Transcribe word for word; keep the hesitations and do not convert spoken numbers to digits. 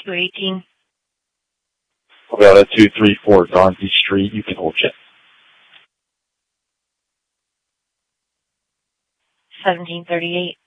two eighteen. About at two three four Gonzi Street. You can hold check. seventeen thirty-eight.